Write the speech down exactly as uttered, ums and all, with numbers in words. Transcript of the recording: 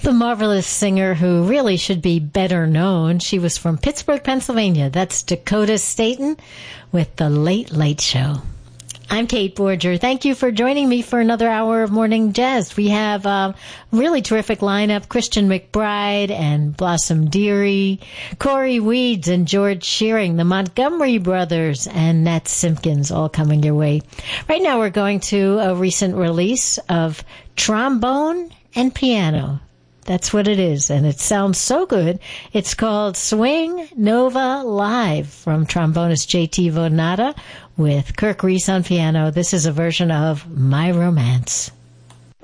The marvelous singer who really should be better known. She was from Pittsburgh, Pennsylvania. That's Dakota Staton with The Late Late Show. I'm Kate Borger. Thank you for joining me for another hour of Morning Jazz. We have a really terrific lineup. Christian McBride and Blossom Dearie, Corey Weeds and George Shearing, the Montgomery Brothers, and Nat Simpkins all coming your way. Right now we're going to a recent release of trombone and piano. That's what it is, and it sounds so good. It's called Swing Nova Live from trombonist J T Vonata with Kirk Reese on piano. This is a version of My Romance.